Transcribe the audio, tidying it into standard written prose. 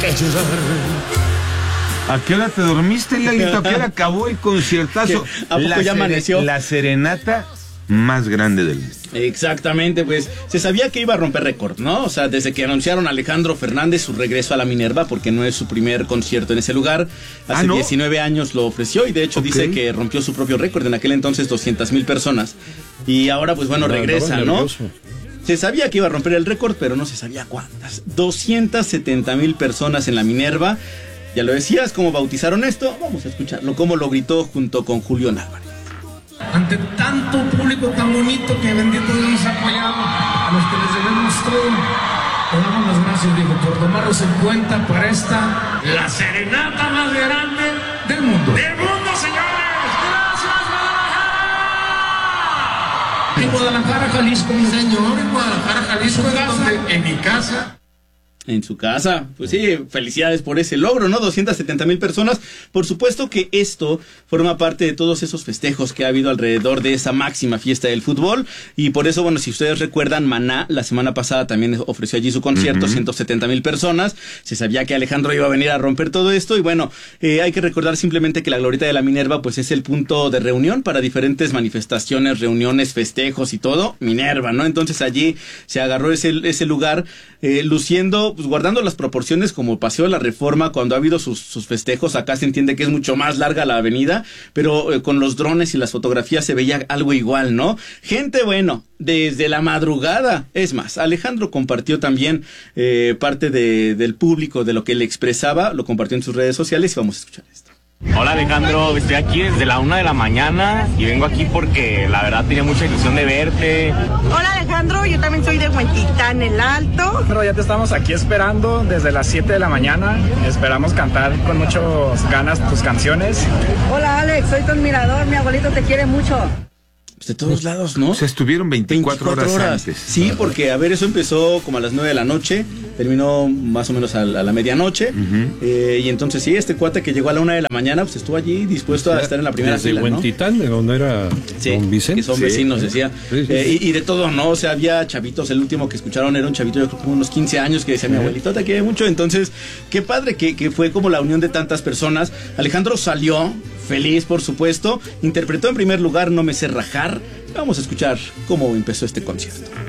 que llorar. ¿A qué hora te dormiste, Lalito? ¿A qué hora acabó el conciertazo? ¿A poco ya amaneció? La serenata más grande del mundo. Exactamente, pues se sabía que iba a romper récord, ¿no? O sea, desde que anunciaron a Alejandro Fernández su regreso a la Minerva, porque no es su primer concierto en ese lugar. Hace 19 años lo ofreció y de hecho dice que rompió su propio récord. En aquel entonces 200,000 personas. Y ahora pues bueno, regresa, ¿no? Se sabía que iba a romper el récord, pero no se sabía cuántas. 270,000 personas en la Minerva. Ya lo decías, ¿cómo bautizaron esto? Vamos a escucharlo, cómo lo gritó junto con Julián Álvarez. Ante tanto público tan bonito que bendito Dios nos ha apoyado, a los que les debemos todo, le damos las gracias, digo, por tomarlos en cuenta para esta, la serenata más grande del mundo. ¡Del mundo, señores! ¡Gracias, Guadalajara! En Guadalajara, Jalisco, mi señor, en Guadalajara, Jalisco, en mi casa. En su casa, pues sí, felicidades por ese logro, ¿no? 270,000 personas. Por supuesto que esto forma parte de todos esos festejos que ha habido alrededor de esa máxima fiesta del fútbol. Y por eso, bueno, si ustedes recuerdan, Maná la semana pasada también ofreció allí su concierto, 170,000 personas. Se sabía que Alejandro iba a venir a romper todo esto. Y bueno, hay que recordar simplemente que la Glorieta de la Minerva, pues es el punto de reunión para diferentes manifestaciones, reuniones, festejos y todo. Minerva, ¿no? Entonces allí se agarró ese lugar, luciendo, pues guardando las proporciones como Paseo de la Reforma cuando ha habido sus festejos. Acá se entiende que es mucho más larga la avenida, pero con los drones y las fotografías se veía algo igual, ¿no? Gente, bueno, desde la madrugada. Es más, Alejandro compartió también parte del público, de lo que le expresaba, lo compartió en sus redes sociales y vamos a escuchar esto. Hola Alejandro, estoy aquí desde la 1 de la mañana y vengo aquí porque la verdad tenía mucha ilusión de verte. Hola Alejandro, yo también soy de Huentitán el Alto. Pero ya te estamos aquí esperando desde las 7 de la mañana. Esperamos cantar con muchas ganas tus canciones. Hola Alex, soy tu admirador, mi abuelito te quiere mucho. De todos lados, ¿no? Se estuvieron 24 horas antes. Sí, porque, a ver, eso empezó como a las 9 de la noche, terminó más o menos a la medianoche, y entonces sí, este cuate que llegó a la 1 de la mañana, pues estuvo allí dispuesto a estar en la primera fila, ¿no? Desde Huentitán, de donde era don Vicente. Que son vecinos, decía. Sí. Y de todo, ¿no? O sea, había chavitos, el último que escucharon era un chavito, yo creo que unos 15 años, que decía, mi abuelito te quiere mucho. Entonces, qué padre que fue como la unión de tantas personas. Alejandro salió feliz, por supuesto, interpretó en primer lugar No me sé rajar. Vamos a escuchar cómo empezó este concierto.